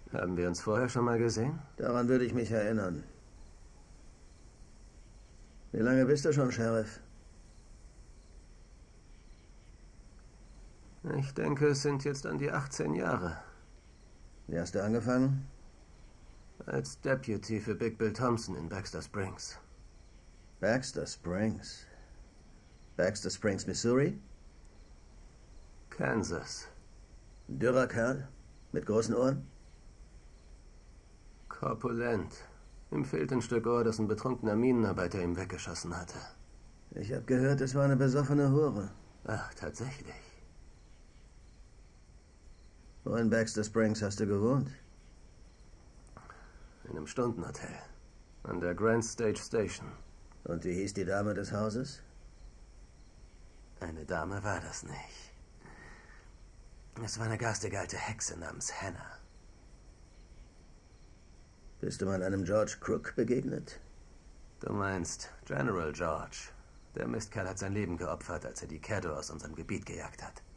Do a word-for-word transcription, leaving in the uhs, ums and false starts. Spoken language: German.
Haben wir uns vorher schon mal gesehen? Daran würde ich mich erinnern. Wie lange bist du schon, Sheriff? Ich denke, es sind jetzt an die achtzehn Jahre. Wie hast du angefangen? Als Deputy für Big Bill Thompson in Baxter Springs. Baxter Springs? Baxter Springs, Missouri? Kansas. Ein dürrer Kerl? Mit großen Ohren? Korpulent. Ihm fehlt ein Stück Ohr, das ein betrunkener Minenarbeiter ihm weggeschossen hatte. Ich habe gehört, es war eine besoffene Hure. Ach, tatsächlich. Wo in Baxter Springs hast du gewohnt? In einem Stundenhotel. An der Grand Stage Station. Und wie hieß die Dame des Hauses? Eine Dame war das nicht. Es war eine garstige alte Hexe namens Hannah. Bist du mal einem George Crook begegnet? Du meinst General George. Der Mistkerl hat sein Leben geopfert, als er die Caddo aus unserem Gebiet gejagt hat.